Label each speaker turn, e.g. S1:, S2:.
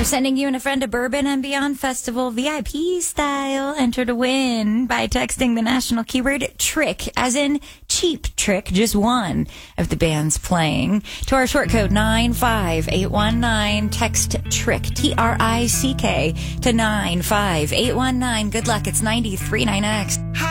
S1: sending you and a friend to Bourbon and Beyond Festival VIP style. Enter to win by texting the national keyword trick, as in cheap trick, just one of the bands playing, to our short code 95819. Text trick, TRICK, to 95819. Good luck. It's 93.9X.